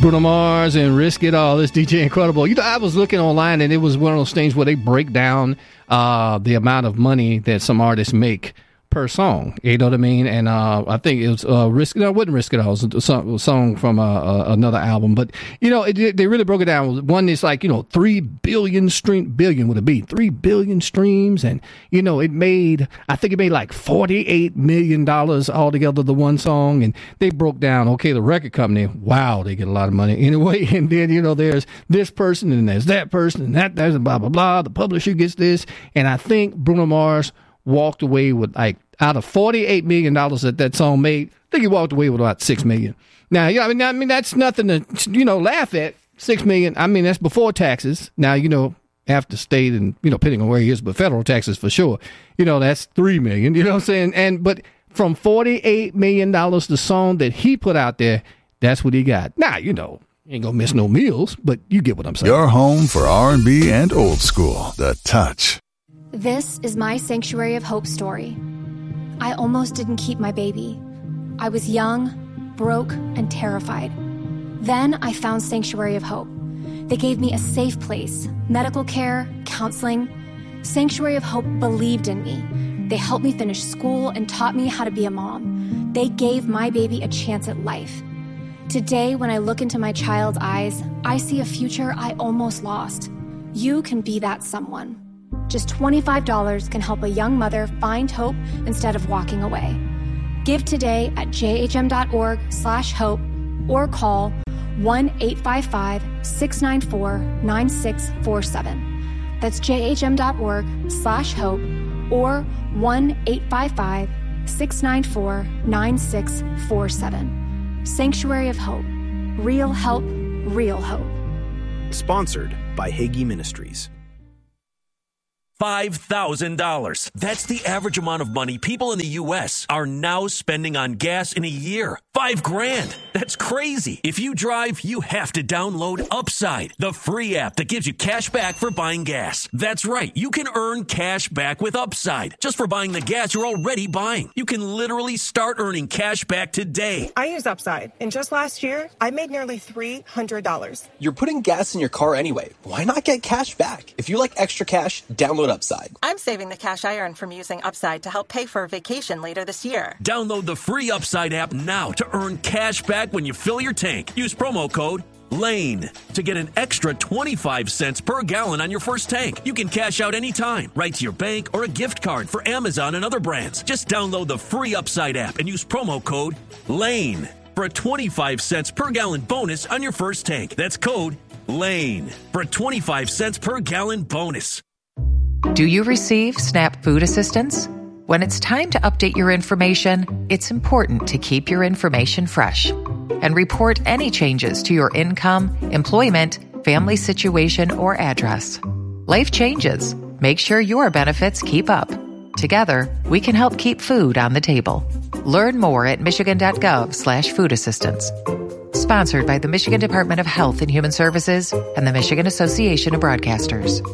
Bruno Mars and Risk It All. This DJ Incredible. You know, I was looking online, and it was one of those things where they break down the amount of money that some artists make per song. You know what I mean? And I think it was Risk. No, it wasn't Risk It All. It was a song from another album. But you know, they really broke it down. One is like 3 billion billion would it be 3 billion streams, and it made like $48 million altogether, the one song. And they broke down. Okay, the record company, wow, they get a lot of money anyway. And then there's this person and there's that person and there's blah blah blah. The publisher gets this, and I think Bruno Mars walked away with, like, out of $48 million that song made, I think he walked away with about $6 million. Now, I mean that's nothing to laugh at. $6 million. I mean, that's before taxes. Now, after state and depending on where he is, but federal taxes for sure. That's $3 million. You know what I'm saying? But from $48 million, the song that he put out there, that's what he got. Now, you ain't gonna miss no meals, but you get what I'm saying. Your home for R&B and old school. The Touch. This is my Sanctuary of Hope story. I almost didn't keep my baby. I was young, broke, and terrified. Then I found Sanctuary of Hope. They gave me a safe place, medical care, counseling. Sanctuary of Hope believed in me. They helped me finish school and taught me how to be a mom. They gave my baby a chance at life. Today, when I look into my child's eyes, I see a future I almost lost. You can be that someone. Just $25 can help a young mother find hope instead of walking away. Give today at jhm.org/hope or call 1-855-694-9647. That's jhm.org/hope or 1-855-694-9647. Sanctuary of Hope. Real help, real hope. Sponsored by Hagee Ministries. $5,000. That's the average amount of money people in the U.S. are now spending on gas in a year. $5,000. That's crazy. If you drive, you have to download Upside, the free app that gives you cash back for buying gas. That's right. You can earn cash back with Upside just for buying the gas you're already buying. You can literally start earning cash back today. I use Upside, and just last year, I made nearly $300. You're putting gas in your car anyway. Why not get cash back? If you like extra cash, download Upside. I'm saving the cash I earn from using Upside to help pay for a vacation later this year. Download the free Upside app now to earn cash back when you fill your tank. Use promo code LANE to get an extra 25 cents per gallon on your first tank. You can cash out anytime, right to your bank or a gift card for Amazon and other brands. Just download the free Upside app and use promo code LANE for a 25 cents per gallon bonus on your first tank. That's code LANE for a 25 cents per gallon bonus. Do you receive SNAP food assistance? When it's time to update your information, it's important to keep your information fresh and report any changes to your income, employment, family situation, or address. Life changes. Make sure your benefits keep up. Together, we can help keep food on the table. Learn more at michigan.gov/food assistance. Sponsored by the Michigan Department of Health and Human Services and the Michigan Association of Broadcasters.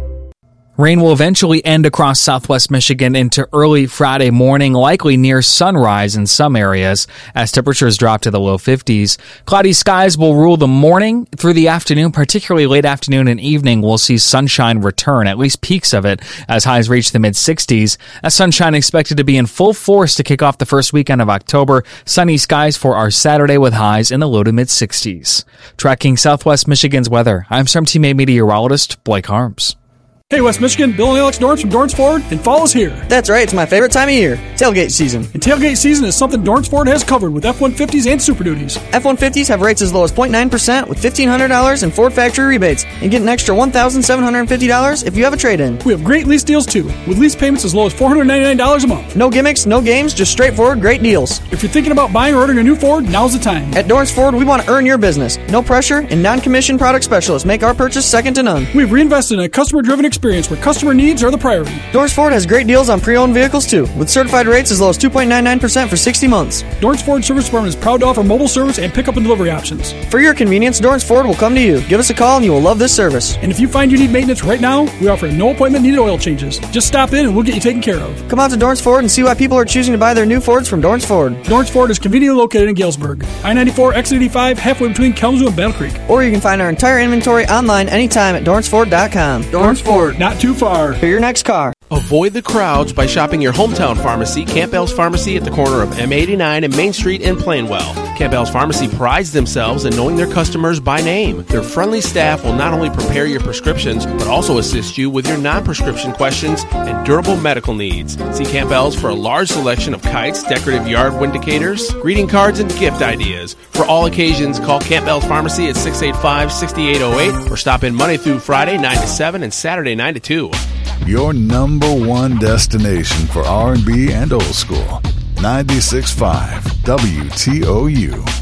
Rain will eventually end across southwest Michigan into early Friday morning, likely near sunrise in some areas, as temperatures drop to the low 50s. Cloudy skies will rule the morning through the afternoon, particularly late afternoon and evening. We'll see sunshine return, at least peaks of it, as highs reach the mid-60s. That sunshine expected to be in full force to kick off the first weekend of October. Sunny skies for our Saturday with highs in the low to mid-60s. Tracking southwest Michigan's weather, I'm Storm Team 8 meteorologist Blake Harms. Hey, West Michigan, Bill and Alex Dorrance from Dorrance Ford, and fall is here. That's right, it's my favorite time of year, tailgate season. And tailgate season is something Dorrance Ford has covered with F-150s and Super Duties. F-150s have rates as low as 0.9% with $1,500 in Ford factory rebates, and get an extra $1,750 if you have a trade-in. We have great lease deals too, with lease payments as low as $499 a month. No gimmicks, no games, just straightforward great deals. If you're thinking about buying or ordering a new Ford, now's the time. At Dorrance Ford, we want to earn your business. No pressure, and non-commissioned product specialists make our purchase second to none. We've reinvested in a customer-driven experience experience where customer needs are the priority. Dorrance Ford has great deals on pre-owned vehicles too, with certified rates as low as 2.99% for 60 months. Dorrance Ford Service Department is proud to offer mobile service and pickup and delivery options. For your convenience, Dorrance Ford will come to you. Give us a call and you will love this service. And if you find you need maintenance right now, we offer no appointment needed oil changes. Just stop in and we'll get you taken care of. Come out to Dorrance Ford and see why people are choosing to buy their new Fords from Dorrance Ford. Dorrance Ford is conveniently located in Galesburg. I-94, exit 85, halfway between Kalamazoo and Battle Creek. Or you can find our entire inventory online anytime at DorranceFord.com. Dorrance Ford, not too far. For your next car. Avoid the crowds by shopping your hometown pharmacy, Campbell's Pharmacy, at the corner of M89 and Main Street in Plainwell. Campbell's Pharmacy prides themselves in knowing their customers by name. Their friendly staff will not only prepare your prescriptions, but also assist you with your non-prescription questions and durable medical needs. See Campbell's for a large selection of kites, decorative yard windicators, greeting cards, and gift ideas. For all occasions, call Campbell's Pharmacy at 685-6808 or stop in Monday through Friday, 9 to 7, and Saturday, 9 to 2. Your number one destination for R&B and old school. 96.5 WTOU.